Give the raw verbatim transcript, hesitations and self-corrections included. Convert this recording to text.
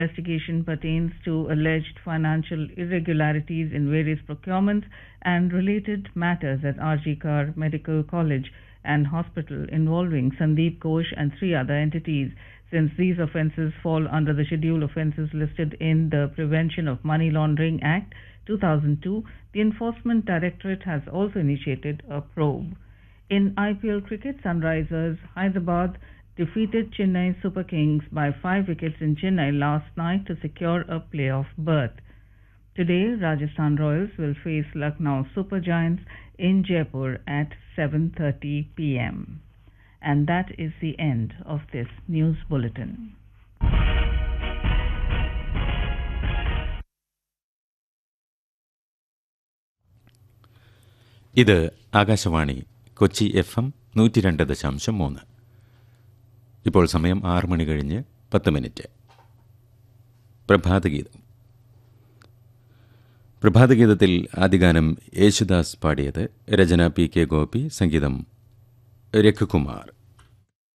Investigation pertains to alleged financial irregularities in various procurements and related matters at R G Kar Medical College and Hospital involving Sandeep Ghosh and three other entities. Since these offences fall under the schedule offences listed in the Prevention of Money Laundering Act two thousand two, the Enforcement Directorate has also initiated a probe. In I P L cricket, Sunrisers Hyderabad defeated Chennai Super Kings by five wickets in Chennai last night to secure a playoff berth. Today, Rajasthan Royals will face Lucknow Super Giants in Jaipur at seven thirty p m And that is the end of this news bulletin. ഇത് Akashvani Kochi F M നൂറ്റി രണ്ട് ദശാംശം മൂന്ന്. ഇപ്പോൾ സമയം ആറ് മണി കഴിഞ്ഞ് പത്ത് മിനിറ്റ്. പ്രഭാതഗീതം. പ്രഭാതഗീതത്തിൽ ആദ്യഗാനം യേശുദാസ് പാടിയത്, രചന പി കെ ഗോപി, സംഗീതം രഘുകുമാർ.